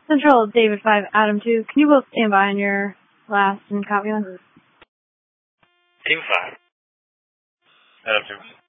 Central, David 5, Adam 2. Can you both stand by on your last and copy one? Team 5. Adam 2.